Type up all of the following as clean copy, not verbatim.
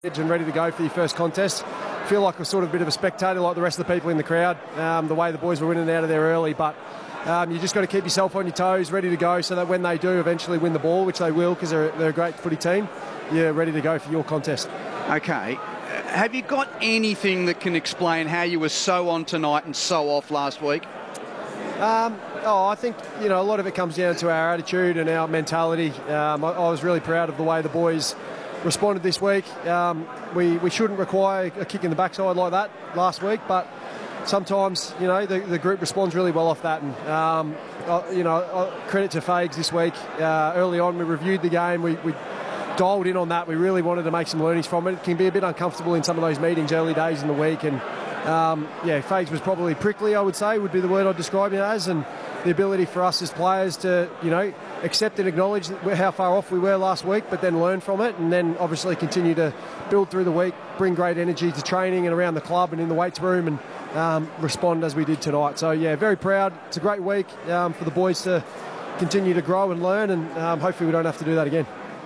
And ready to go for your first contest. Feel like a sort of bit of a spectator like the rest of the people in the crowd, the way the boys were winning out of there early, but you just got to keep yourself on your toes, ready to go, so that when they do eventually win the ball, which they will because they're a great footy team, you're ready to go for your contest. Okay. Have you got anything that can explain how you were so on tonight and so off last week? I think, a lot of it comes down to our attitude and our mentality. I was really proud of the way the boys responded this week. We shouldn't require a kick in the backside like that last week, but sometimes, the group responds really well off that. And, credit to Fags this week. Early on, we reviewed the game. We dialed in on that. We really wanted to make some learnings from it. It can be a bit uncomfortable in some of those meetings early days in the week. And, Fags was probably prickly, I would say, would be the word I'd describe it as. And the ability for us as players to, accept and acknowledge how far off we were last week, but then learn from it, and then obviously continue to build through the week, bring great energy to training and around the club and in the weights room, and respond as we did tonight. So, very proud. It's a great week for the boys to continue to grow and learn, and hopefully we don't have to do that again.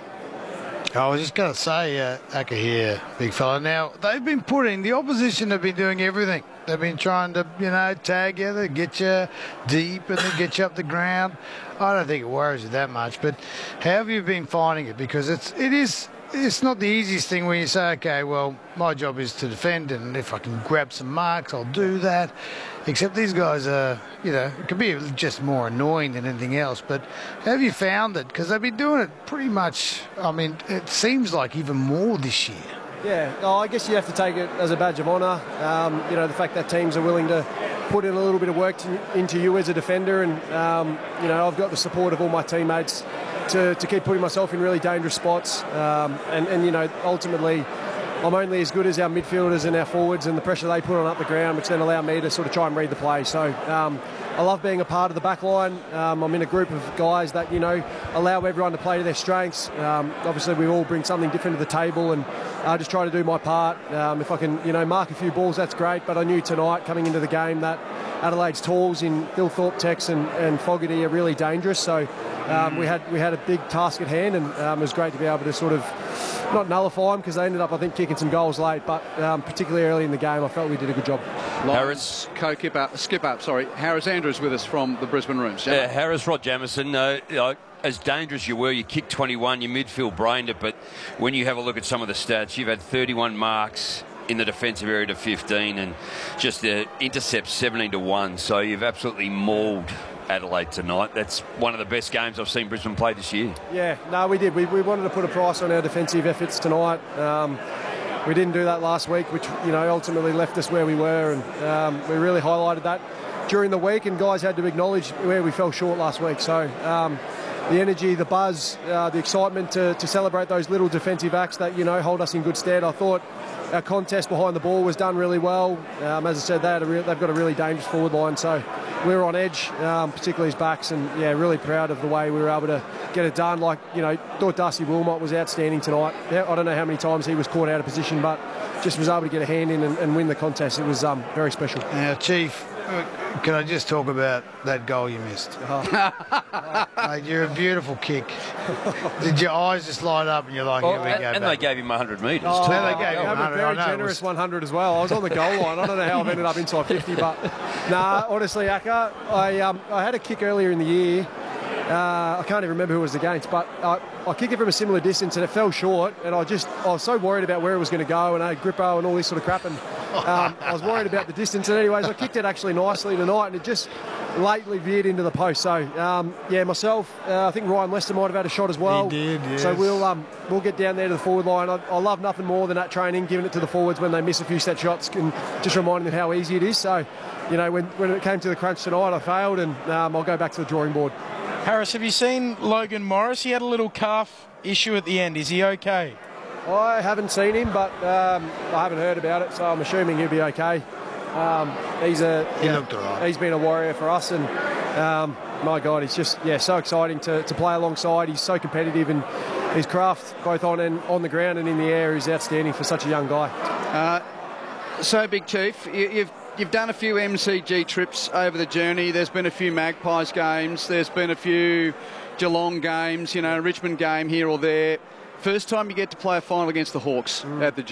I was just going to say, Aka here, big fella. Now, the opposition have been doing everything. They've been trying to, tag you, get you deep and then get you up the ground. I don't think it worries you that much, but how have you been finding it? Because it's not the easiest thing when you say, okay, well, my job is to defend, and if I can grab some marks, I'll do that. Except these guys are, it can be just more annoying than anything else. But have you found it? Because they've been doing it pretty much, it seems like even more this year. Yeah, I guess you have to take it as a badge of honour. The fact that teams are willing to put in a little bit of work into you as a defender, and I've got the support of all my teammates to keep putting myself in really dangerous spots. Ultimately, I'm only as good as our midfielders and our forwards and the pressure they put on up the ground, which then allow me to sort of try and read the play. So I love being a part of the back line. I'm in a group of guys that, allow everyone to play to their strengths. Obviously, we all bring something different to the table, and I just try to do my part. If I can, mark a few balls, that's great. But I knew tonight, coming into the game, that Adelaide's talls in Bill Thorpe, Tex and Fogarty are really dangerous. So we had a big task at hand, and it was great to be able to sort of not nullify them, because they ended up, I think, kicking some goals late. But particularly early in the game, I felt we did a good job. Harris, Harris Andrews with us from the Brisbane Rooms. Yeah, Harris, Rod Jamieson, as dangerous you were, you kicked 21, your midfield brained it, but when you have a look at some of the stats, you've had 31 marks in the defensive area to 15, and just the intercepts 17-1. So you've absolutely mauled Adelaide tonight. That's one of the best games I've seen Brisbane play this year. Yeah, no, we did. We wanted to put a price on our defensive efforts tonight. We didn't do that last week, which ultimately left us where we were, and we really highlighted that during the week, and guys had to acknowledge where we fell short last week. So the energy, the buzz, the excitement to celebrate those little defensive acts that hold us in good stead. I thought our contest behind the ball was done really well. As I said, they've got a really dangerous forward line, so we were on edge, particularly his backs, and really proud of the way we were able to get it done. Thought Darcy Wilmot was outstanding tonight. I don't know how many times he was caught out of position, but just was able to get a hand in and win the contest. It was very special. Now, Chief, can I just talk about that goal you missed? Mate, you're a beautiful kick. Did your eyes just light up and you're like, here we go? And they gave him 100 metres. They gave him 100. A very generous 100 as well. I was on the goal line. I don't know how I've ended up inside 50, but honestly, Aka, I had a kick earlier in the year. I can't even remember who it was against, but I kicked it from a similar distance and it fell short, and I was so worried about where it was going to go, and I had grippo and all this sort of crap, and I was worried about the distance. And anyways, I kicked it actually nicely tonight, and it just lately veered into the post. So myself, I think Ryan Lester might have had a shot as well. He did, yes. So we'll get down there to the forward line. I love nothing more than that training, giving it to the forwards when they miss a few set shots, and just reminding them how easy it is. So when it came to the crunch tonight, I failed, and I'll go back to the drawing board. Harris, have you seen Logan Morris? He had a little calf issue at the end. Is he okay? I haven't seen him, but I haven't heard about it, so I'm assuming he'll be okay. He looked all right. He's been a warrior for us, and my God, he's just so exciting to play alongside. He's so competitive, and his craft, both on the ground and in the air, is outstanding for such a young guy. So, Big Chief, you've done a few MCG trips over the journey. There's been a few Magpies games. There's been a few Geelong games, Richmond game here or there. First time you get to play a final against the Hawks at the